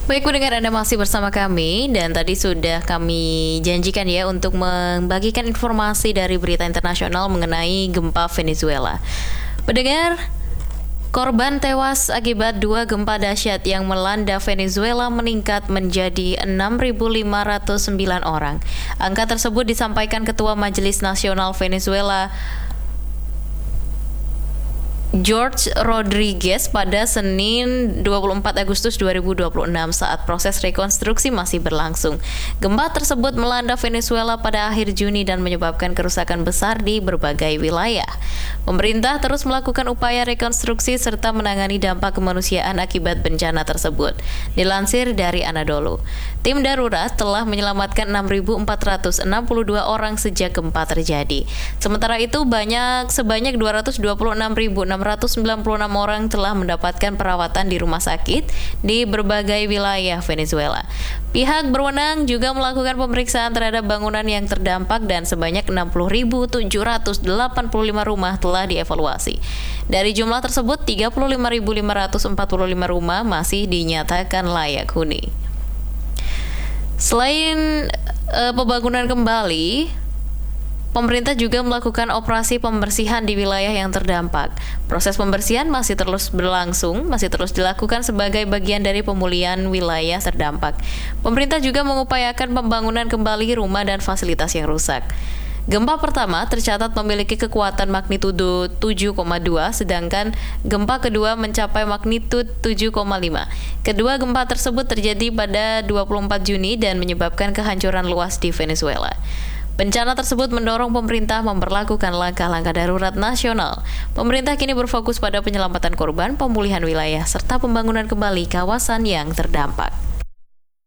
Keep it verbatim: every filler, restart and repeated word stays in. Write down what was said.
Baik pendengar, Anda masih bersama kami dan tadi sudah kami janjikan ya untuk membagikan informasi dari berita internasional mengenai gempa Venezuela. Pendengar, korban tewas akibat dua gempa dahsyat yang melanda Venezuela meningkat menjadi enam ribu lima ratus sembilan orang. Angka tersebut disampaikan Ketua Majelis Nasional Venezuela Jorge Rodriguez pada Senin dua puluh empat Agustus dua ribu dua puluh enam saat proses rekonstruksi masih berlangsung. Gempa tersebut melanda Venezuela pada akhir Juni dan menyebabkan kerusakan besar di berbagai wilayah. Pemerintah terus melakukan upaya rekonstruksi serta menangani dampak kemanusiaan akibat bencana tersebut. Dilansir dari Anadolu, tim darurat telah menyelamatkan enam ribu empat ratus enam puluh dua orang sejak gempa terjadi. Sementara itu banyak sebanyak dua ratus dua puluh enam ribu enam ratus sembilan puluh enam orang telah mendapatkan perawatan di rumah sakit di berbagai wilayah Venezuela. Pihak berwenang juga melakukan pemeriksaan terhadap bangunan yang terdampak dan sebanyak enam puluh ribu tujuh ratus delapan puluh lima rumah telah dievaluasi. Dari jumlah tersebut, tiga puluh lima ribu lima ratus empat puluh lima rumah masih dinyatakan layak huni. Selain uh, pembangunan kembali, pemerintah juga melakukan operasi pembersihan di wilayah yang terdampak. Proses pembersihan masih terus berlangsung, masih terus dilakukan sebagai bagian dari pemulihan wilayah terdampak. Pemerintah juga mengupayakan pembangunan kembali rumah dan fasilitas yang rusak. Gempa pertama tercatat memiliki kekuatan magnitudo tujuh koma dua, sedangkan gempa kedua mencapai magnitudo tujuh koma lima. Kedua gempa tersebut terjadi pada dua puluh empat Juni dan menyebabkan kehancuran luas di Venezuela. Bencana tersebut mendorong pemerintah memperlakukan langkah-langkah darurat nasional. Pemerintah kini berfokus pada penyelamatan korban, pemulihan wilayah, serta pembangunan kembali kawasan yang terdampak.